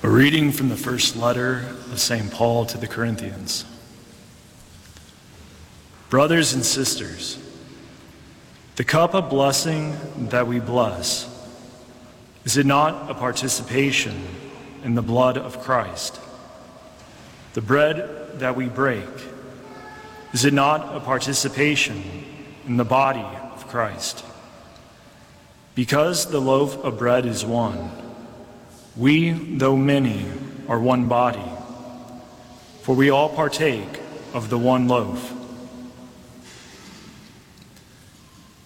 A reading from the first letter of St. Paul to the Corinthians. Brothers and sisters, the cup of blessing that we bless, is it not a participation in the blood of Christ? The bread that we break, is it not a participation in the body of Christ? Because the loaf of bread is one, we, though many, are one body, for we all partake of the one loaf.